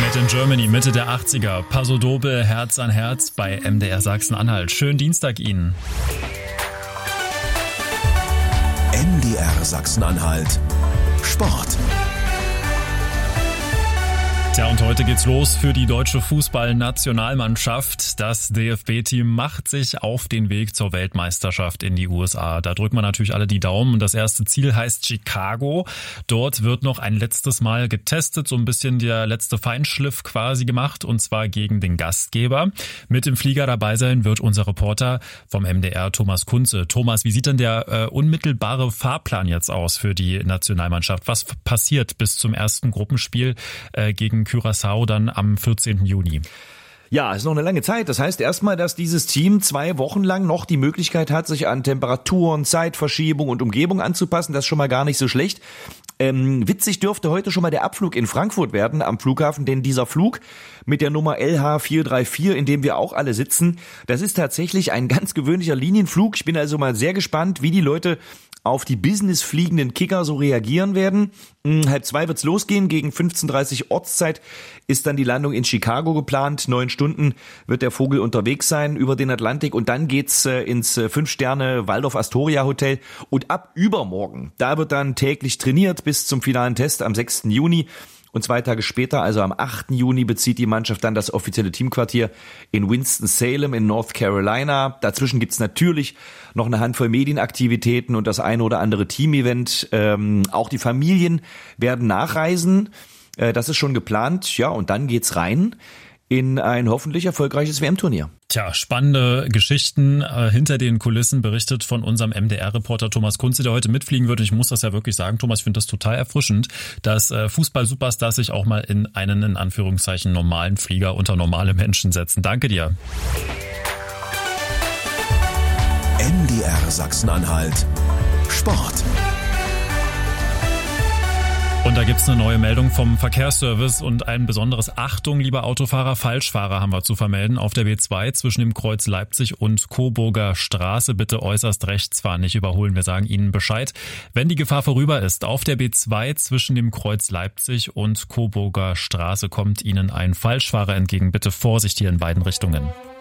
Made in Germany, Mitte der 80er. Paso Doble, Herz an Herz bei MDR Sachsen-Anhalt. Schönen Dienstag Ihnen. MDR Sachsen-Anhalt. Sport. Tja, und heute geht's los für die deutsche Fußballnationalmannschaft. Das DFB-Team macht sich auf den Weg zur Weltmeisterschaft in die USA. Da drücken wir natürlich alle die Daumen. Und das erste Ziel heißt Chicago. Dort wird noch ein letztes Mal getestet, so ein bisschen der letzte Feinschliff quasi gemacht, und zwar gegen den Gastgeber. Mit im Flieger dabei sein wird unser Reporter vom MDR, Thomas Kunze. Thomas, wie sieht denn der unmittelbare Fahrplan jetzt aus für die Nationalmannschaft? Was passiert bis zum ersten Gruppenspiel gegen Curaçao dann am 14. Juni? Ja, es ist noch eine lange Zeit. Das heißt erstmal, dass dieses Team 2 Wochen lang noch die Möglichkeit hat, sich an Temperaturen, Zeitverschiebung und Umgebung anzupassen. Das ist schon mal gar nicht so schlecht. Witzig dürfte heute schon mal der Abflug in Frankfurt werden am Flughafen, denn dieser Flug mit der Nummer LH434, in dem wir auch alle sitzen, das ist tatsächlich ein ganz gewöhnlicher Linienflug. Ich bin also mal sehr gespannt, wie die Leute auf die businessfliegenden Kicker so reagieren werden. 1:30 wird's losgehen, gegen 15:30 Ortszeit ist dann die Landung in Chicago geplant. 9 Stunden wird der Vogel unterwegs sein über den Atlantik und dann geht's ins 5-Sterne Waldorf Astoria Hotel und ab übermorgen, da wird dann täglich trainiert bis zum finalen Test am 6. Juni. Und 2 Tage später, also am 8. Juni, bezieht die Mannschaft dann das offizielle Teamquartier in Winston-Salem in North Carolina. Dazwischen gibt's natürlich noch eine Handvoll Medienaktivitäten und das eine oder andere Team-Event. Auch die Familien werden nachreisen. Das ist schon geplant. Ja, und dann geht's rein in ein hoffentlich erfolgreiches WM-Turnier. Tja, spannende Geschichten hinter den Kulissen, berichtet von unserem MDR-Reporter Thomas Kunze, der heute mitfliegen wird. Ich muss das ja wirklich sagen, Thomas, ich finde das total erfrischend, dass Fußball-Superstars sich auch mal in einen, in Anführungszeichen, normalen Flieger unter normale Menschen setzen. Danke dir. MDR Sachsen-Anhalt. Sport. Und da gibt's eine neue Meldung vom Verkehrsservice und ein besonderes Achtung, lieber Autofahrer, Falschfahrer haben wir zu vermelden. Auf der B2 zwischen dem Kreuz Leipzig und Coburger Straße bitte äußerst rechts fahren, nicht überholen. Wir sagen Ihnen Bescheid, wenn die Gefahr vorüber ist. Auf der B2 zwischen dem Kreuz Leipzig und Coburger Straße kommt Ihnen ein Falschfahrer entgegen. Bitte Vorsicht hier in beiden Richtungen.